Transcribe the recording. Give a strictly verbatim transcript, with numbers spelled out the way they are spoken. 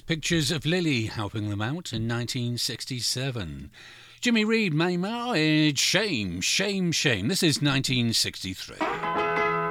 Pictures of Lily helping them out in nineteen sixty-seven. Jimmy Reed, My Marriage, Shame, Shame, Shame. This is nineteen sixty-three.